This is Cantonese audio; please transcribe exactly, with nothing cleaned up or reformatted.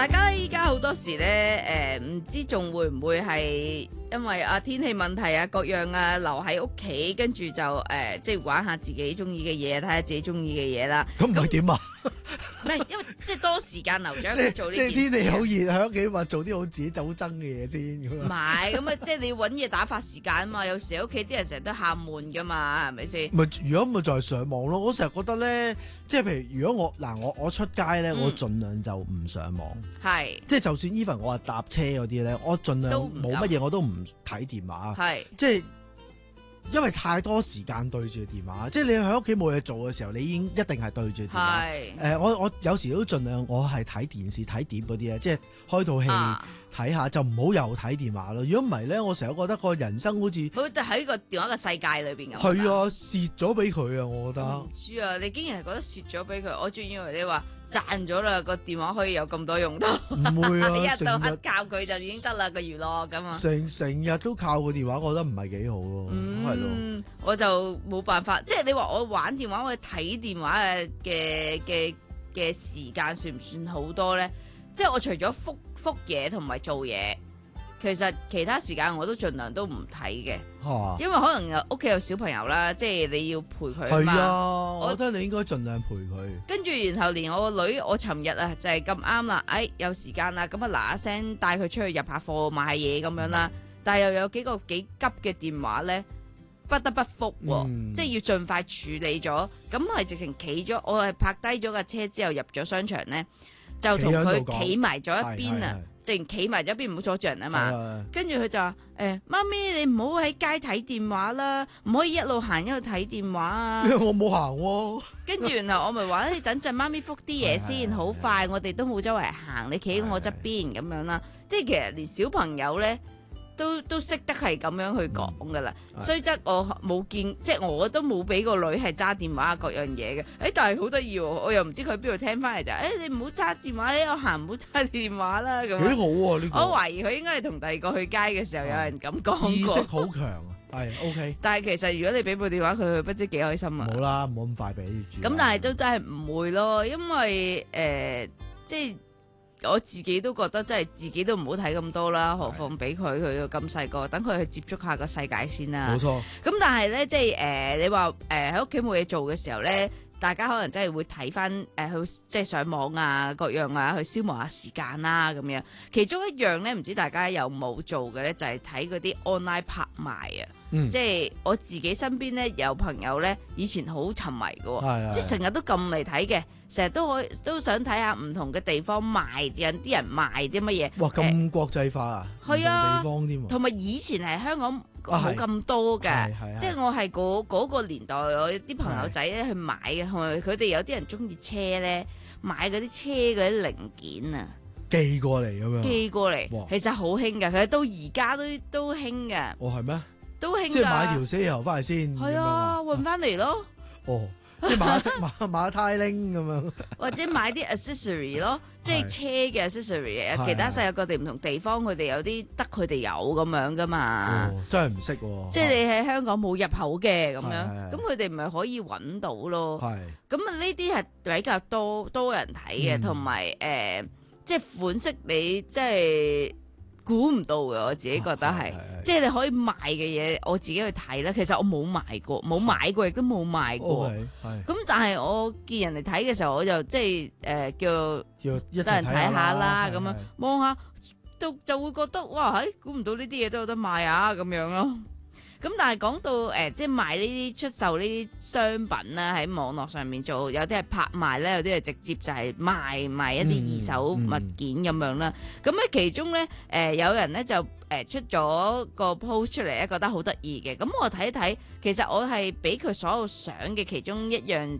大家咧依家好多時咧，誒、唔知仲會唔會係因為啊天氣問題啊各樣啊留喺屋企，跟住就誒、即係玩下自己中意嘅嘢，睇下自己中意嘅嘢啦。 咁唔係點啊？ 唔係因為即係多時間留咗即係去做呢即係件事啊。 天氣好熱，喺屋企話做啲好自己就好憎嘅嘢先咁唔啊。 係咁啊，即係你揾嘢打發時間啊嘛。有時喺屋企啲人成日都喊悶噶嘛，係咪先？ 咪如果咪就係上網咯。我成日覺得咧，即係譬如如果我嗱我我出街咧， 嗯我盡量就唔上網。 係即係就算 even 我話搭車嗰啲咧，我盡量都唔冇乜嘢我都唔睇電話。 係即係因為太多時間對住電話，即係你喺屋企冇嘢做嘅時候，你已經一定係對住電話。 係誒、我我有時都盡量我係睇電視睇碟嗰啲咧，即係開套戲啊， 睇下，就唔好又睇電話咯。如果唔係咧，我成日覺得個人生好似好似喺個電話嘅世界裏邊咁。 係啊蝕咗俾佢啊，我覺我得唔。知啊，你竟然係覺得蝕咗俾佢，我仲以為你話賺咗啦，個電話可以有咁多用途， 唔會一啊， 日到黑成日教佢就已經得啦個娛樂咁啊。 成成日都靠個電話，我覺得唔係幾好咯，係咯、 嗯，我就冇辦法，即係你話我玩電話，我睇電話嘅嘅嘅嘅時間算唔算好多咧？即係我除咗覆覆嘢同埋做嘢，其實其他時間我都盡量都唔睇嘅， 嚇因為可能有屋企有小朋友啦，即係你要陪佢啊嘛。 係啊，我覺得你應該盡量陪佢。 跟住，然後連我個女，我尋日啊就係咁啱啦，哎有時間啦，咁啊嗱嗱聲帶佢出去入下貨買下嘢咁樣啦，但係又有幾個幾急嘅電話呢，不得不覆喎， 嗯即係要盡快處理咗。咁係直情企咗，我係泊低咗架車之後入咗商場呢，就同佢企喺度講企埋咗一邊啊係係係， 直情企埋咗一邊唔好阻住人啊嘛。 嘛， 跟住佢就話：誒、媽咪你唔好喺街睇電話啦，唔可以一路行一路睇電話啊！ 我冇行喎。 跟住然後我咪話你等陣媽咪覆啲嘢先， 係係好快，我哋都冇周圍行，你企喺我側邊咁樣啦。即係其實連小朋友咧都都識得係咁樣去講噶啦。 係雖則我冇見，即係我都冇俾個女係揸電話各樣嘢嘅。誒，但係好得意喎，我又唔知佢喺邊度聽翻嚟就誒，你唔好揸電話咧，我行唔好揸電話啦咁幾樣。 好喎呢我個， 懷疑佢應該係同第二個去街嘅時候有人咁講意識過。 好強啊，係 OK， 但係其實如果你俾部電話佢，佢不知幾開心啊！ 冇啦，冇咁快俾住啦。 咁但係都真係唔會咯，因為誒、呃即係我自己都覺得，真係自己都唔好睇咁多啦，何況俾佢，佢咁細個，等佢去接觸下個世界先啦冇。錯， 咁但係咧，即係誒、呃你話誒喺屋企冇嘢做嘅時候咧，大家可能真係會睇翻誒去即係上網啊各樣啊，去消磨下時間啦咁樣。其中一樣咧，唔知大家有冇做嘅咧，就係睇嗰啲 online 拍賣啊。 嗯， 即係我自己身邊咧有朋友咧，以前好沉迷嘅喎， 係係即係成日都撳嚟睇嘅，成日都可以都想睇下唔同嘅地方賣緊啲人賣啲乜嘢。 哇咁國際化啊， 係啊唔同地方添喎， 同埋以前係香港啊係冇咁多嘅， 係係即係我係嗰嗰個年代，我有啲朋友仔咧去買嘅，同埋佢哋有啲人中意車咧，買嗰啲車嗰啲零件啊， 寄過嚟咁樣。 寄過嚟哇， 其實好興嘅，其實到而家都都興嘅， 哦係咩？ 都興㗎。 即係買條瀉油翻嚟先。 係啊， 咁樣運翻嚟咯。 哦，即係買買買呔鈴咁樣。 或者買啲 accessory 咯，即係車嘅 accessory， 係其他世界各地唔同地方佢哋有啲得佢哋有咁樣噶嘛。 哦，真係唔識喎。 即係你喺香港冇入口嘅咁樣， 係係係咁佢哋咪可以揾到咯。 係咁啊呢啲係比較多多人睇嘅， 嗯同埋誒，即係款式你即係估唔到嘅，我自己覺得係係係係。 即係你可以賣嘅嘢，我自己去睇啦。其實我冇賣過，冇買過，亦都冇賣過。 OK 係咁但係我見人哋睇嘅時候，我就即係誒、呃叫要一得人睇下啦，咁樣係係望下，就就會覺得哇，喺估唔到呢啲嘢都有得賣啊，咁樣咯。咁但係講到誒、呃即係賣呢啲出售呢啲商品啦，喺網絡上面做，有啲係拍賣咧，有啲係直接就係賣賣一啲二手物件咁樣啦。咁咧、其中咧誒、呃有人咧就誒、呃出咗個 post 出嚟咧，覺得好得意嘅。咁我睇一睇，其實我係俾佢所有相嘅其中一樣